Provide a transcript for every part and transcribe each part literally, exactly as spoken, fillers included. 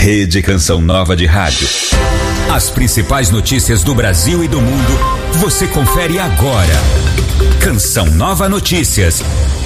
Rede Canção Nova de Rádio. As principais notícias do Brasil e do mundo, você confere agora. Canção Nova Notícias.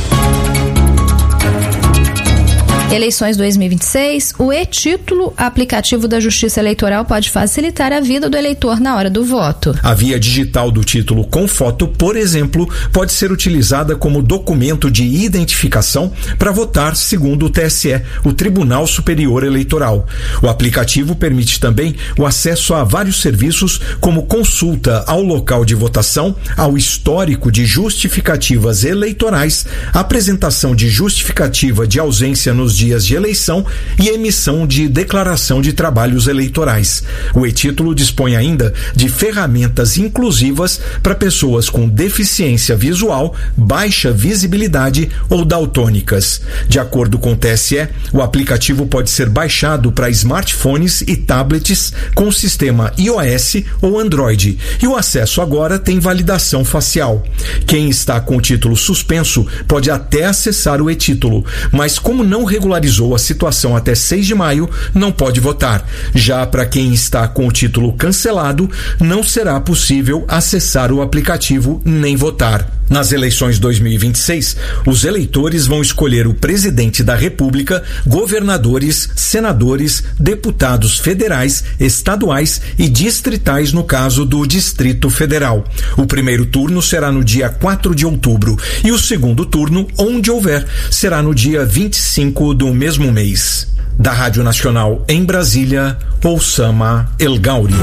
Eleições dois mil e vinte e seis, o e-título, aplicativo da Justiça Eleitoral, pode facilitar a vida do eleitor na hora do voto. A via digital do título com foto, por exemplo, pode ser utilizada como documento de identificação para votar, segundo o T S E, o Tribunal Superior Eleitoral. O aplicativo permite também o acesso a vários serviços, como consulta ao local de votação, ao histórico de justificativas eleitorais, apresentação de justificativa de ausência nos dias de eleição e emissão de declaração de trabalhos eleitorais. O e-título dispõe ainda de ferramentas inclusivas para pessoas com deficiência visual, baixa visibilidade ou daltônicas. De acordo com o T S E, o aplicativo pode ser baixado para smartphones e tablets com sistema iOS ou Android, e o acesso agora tem validação facial. Quem está com o título suspenso pode até acessar o e-título, mas como não regularizou a situação até seis de maio, não pode votar. Já para quem está com o título cancelado, não será possível acessar o aplicativo nem votar. Nas eleições dois mil e vinte e seis, os eleitores vão escolher o presidente da República, governadores, senadores, deputados federais, estaduais e distritais no caso do Distrito Federal. O primeiro turno será no dia quatro de outubro e o segundo turno, onde houver, será no dia vinte e cinco do mesmo mês. Da Rádio Nacional em Brasília, Oussama El Gauri.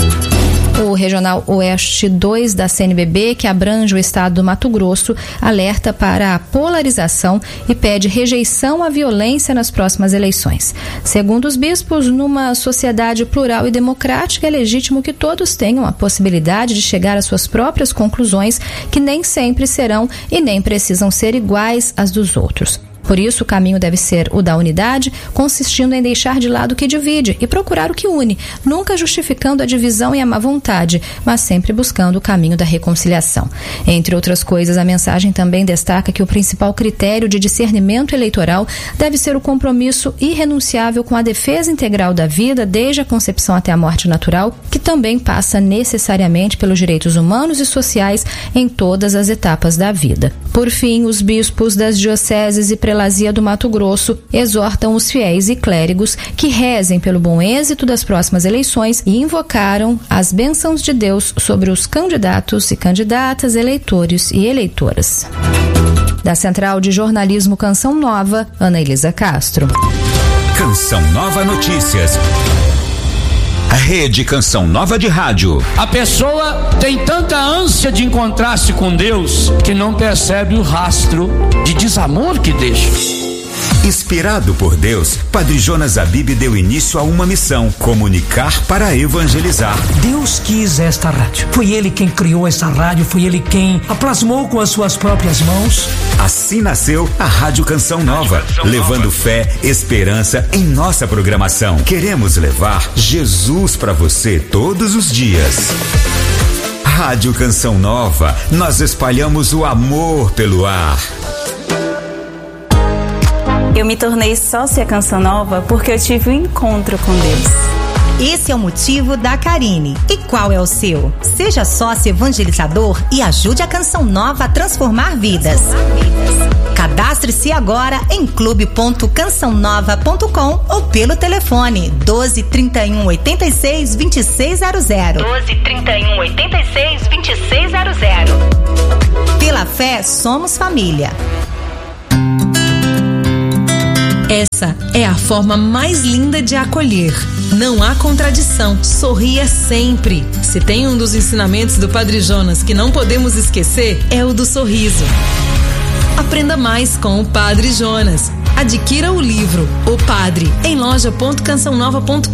O Regional Oeste dois da C N B B, que abrange o estado do Mato Grosso, alerta para a polarização e pede rejeição à violência nas próximas eleições. Segundo os bispos, numa sociedade plural e democrática, é legítimo que todos tenham a possibilidade de chegar às suas próprias conclusões, que nem sempre serão e nem precisam ser iguais às dos outros. Por isso, o caminho deve ser o da unidade, consistindo em deixar de lado o que divide e procurar o que une, nunca justificando a divisão e a má vontade, mas sempre buscando o caminho da reconciliação. Entre outras coisas, a mensagem também destaca que o principal critério de discernimento eleitoral deve ser o compromisso irrenunciável com a defesa integral da vida, desde a concepção até a morte natural, que também passa necessariamente pelos direitos humanos e sociais em todas as etapas da vida. Por fim, os bispos das dioceses e prelazia do Mato Grosso exortam os fiéis e clérigos que rezem pelo bom êxito das próximas eleições e invocaram as bênçãos de Deus sobre os candidatos e candidatas, eleitores e eleitoras. Da Central de Jornalismo Canção Nova, Ana Elisa Castro. Canção Nova Notícias. A Rede Canção Nova de Rádio. A pessoa tem tanta ânsia de encontrar-se com Deus que não percebe o rastro de desamor que deixa. Inspirado por Deus, Padre Jonas Abib deu início a uma missão: comunicar para evangelizar. Deus quis esta rádio. Foi Ele quem criou esta rádio, foi Ele quem a plasmou com as suas próprias mãos. Assim nasceu a Rádio Canção Nova, Canção levando Nova. Fé, esperança em nossa programação. Queremos levar Jesus para você todos os dias. Rádio Canção Nova, nós espalhamos o amor pelo ar. Eu me tornei sócia Canção Nova porque eu tive um encontro com Deus. Esse é o motivo da Karine. E qual é o seu? Seja sócio evangelizador e ajude a Canção Nova a transformar vidas. Cadastre-se agora em clube ponto canção nova ponto com ou pelo telefone doze, trinta e um, oitenta e seis, vinte e seis zero zero. doze, trinta e um, oitenta e seis, vinte e seis zero zero. Pela fé, somos família. Essa é a forma mais linda de acolher. Não há contradição. Sorria sempre. Se tem um dos ensinamentos do Padre Jonas que não podemos esquecer, é o do sorriso. Aprenda mais com o Padre Jonas. Adquira o livro O Padre em loja ponto canção nova ponto